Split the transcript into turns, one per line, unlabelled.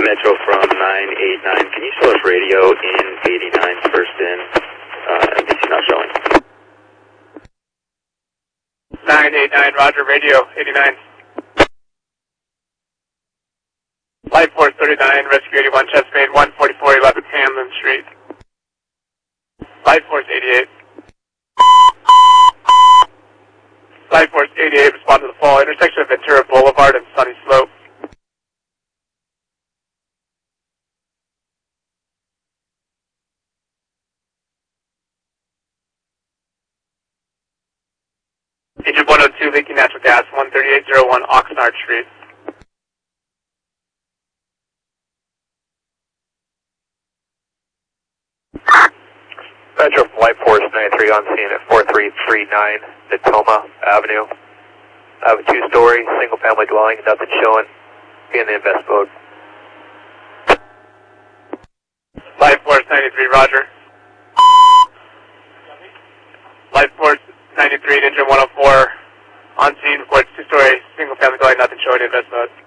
Metro from 989. Can you show us radio in 89's first in? NBC not showing.
989, Roger, radio 89. Life Force 39, Rescue 81, Chesapeake 14411 Hamlin Street. Life Force 88. Life Force 88, respond to the fall, intersection of Ventura Boulevard and Sunny Slope. Agent 102, leaking natural gas, 13801 Oxnard Street.
Metro from Light Force 93 on scene at 4339 Natoma Avenue. I have a two-story, single-family dwelling, nothing showing. Be in the invest mode.
Light Force 93, Roger. Light Force 93, Ninja 104, on scene for two-story, single-family dwelling, nothing showing, invest mode.